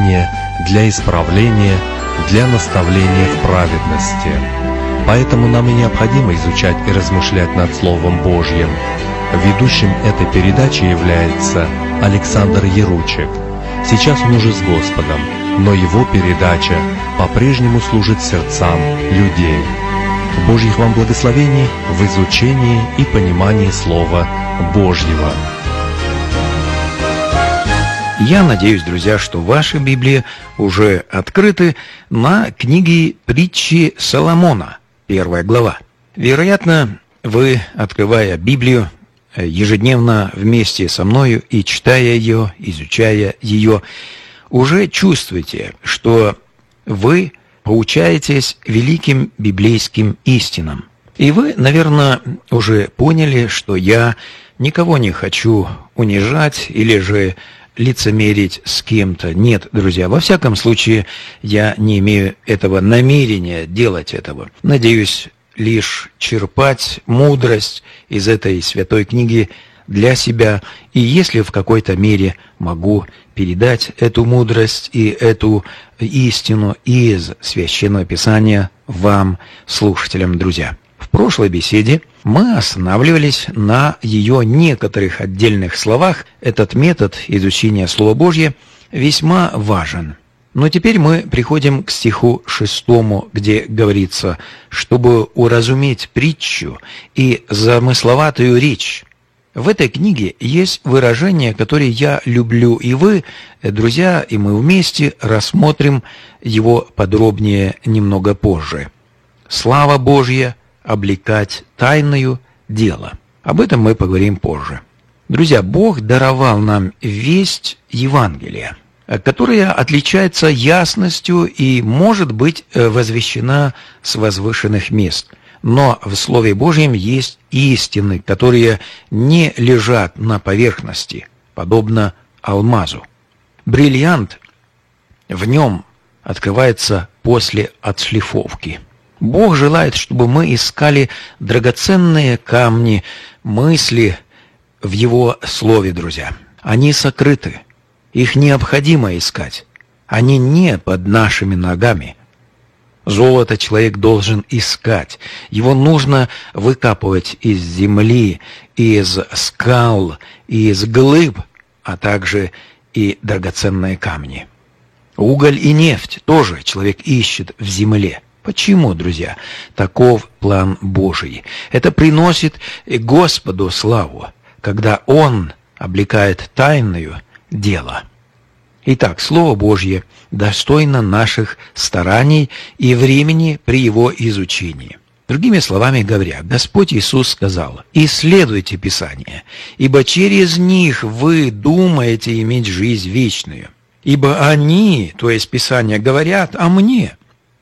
спасения, для исправления, для наставления в праведности. Поэтому нам и необходимо изучать и размышлять над Словом Божьим. Ведущим этой передачи является Александр Яручек. Сейчас он уже с Господом, но его передача по-прежнему служит сердцам людей. Божьих вам благословений в изучении и понимании Слова Божьего. Я надеюсь, друзья, что ваши Библии уже открыты на книге «Притчи Соломона», 1 глава. Вероятно, вы, открывая Библию ежедневно вместе со мною и читая ее, изучая ее, уже чувствуете, что вы поучаетесь великим библейским истинам. И вы, наверное, уже поняли, что я никого не хочу унижать или же лицемерить с кем-то. Нет, друзья, во всяком случае, я не имею этого намерения делать этого. Надеюсь лишь черпать мудрость из этой святой книги для себя, и если в какой-то мере могу передать эту мудрость и эту истину из Священного Писания вам, слушателям, друзья. В прошлой беседе мы останавливались на ее некоторых отдельных словах. Этот метод изучения Слова Божьего весьма важен. Но теперь мы приходим к стиху 6, где говорится: «Чтобы уразуметь притчу и замысловатую речь». В этой книге есть выражение, которое я люблю, и вы, друзья, и мы вместе рассмотрим его подробнее немного позже. «Слава Божья облекать тайною дело». Об этом мы поговорим позже. Друзья, Бог даровал нам весть Евангелия, которая отличается ясностью и может быть возвещена с возвышенных мест. Но в Слове Божьем есть истины, которые не лежат на поверхности, подобно алмазу. Бриллиант в нем открывается после отшлифовки. Бог желает, чтобы мы искали драгоценные камни, мысли в Его Слове, друзья. Они сокрыты, их необходимо искать, они не под нашими ногами. Золото человек должен искать, его нужно выкапывать из земли, из скал, из глыб, а также и драгоценные камни. Уголь и нефть тоже человек ищет в земле. Почему, друзья? Таков план Божий. Это приносит Господу славу, когда Он облекает тайною дело. Итак, Слово Божье достойно наших стараний и времени при его изучении. Другими словами говоря, Господь Иисус сказал: «Исследуйте Писание, ибо через них вы думаете иметь жизнь вечную. Ибо они, то есть Писание, говорят о мне».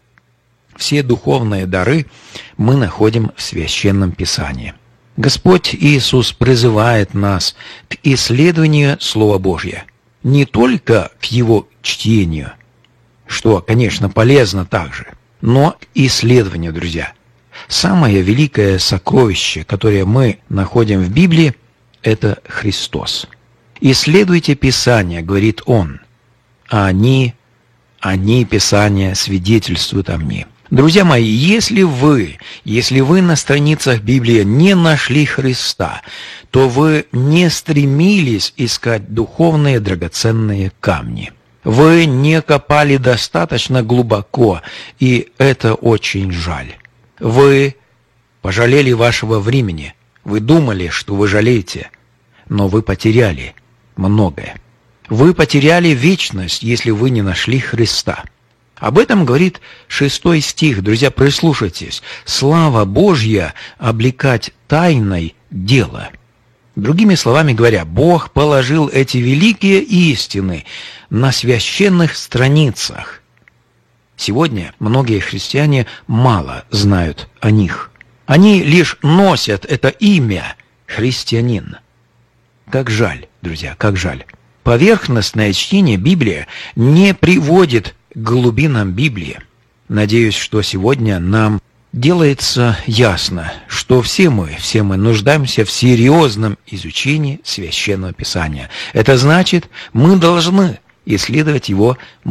Все духовные дары мы находим в Священном Писании. Господь Иисус призывает нас к исследованию Слова Божьего, не только к его чтению, что, конечно, полезно также, но к исследованию, друзья. Самое великое сокровище, которое мы находим в Библии, это Христос. «Исследуйте Писание», — говорит Он, «а они, Писание, свидетельствуют о мне». Друзья мои, если вы на страницах Библии не нашли Христа, то вы не стремились искать духовные драгоценные камни. Вы не копали достаточно глубоко, и это очень жаль. Вы пожалели вашего времени, вы думали, что вы жалеете, но вы потеряли многое. Вы потеряли вечность, если вы не нашли Христа. Об этом говорит 6 стих. Друзья, прислушайтесь. «Слава Божья облекать тайной дело». Другими словами говоря, Бог положил эти великие истины на священных страницах. Сегодня многие христиане мало знают о них. Они лишь носят это имя христианин. Как жаль, друзья, как жаль. Поверхностное чтение Библии не приводит к глубинам Библии. Надеюсь, что сегодня нам делается ясно, что все мы нуждаемся в серьезном изучении Священного Писания. Это значит, мы должны исследовать его